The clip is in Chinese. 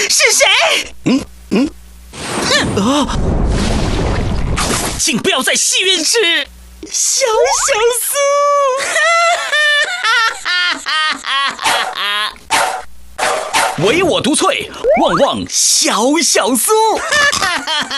是谁？请不要在戏院吃小苏。唯我独萃，旺旺小苏。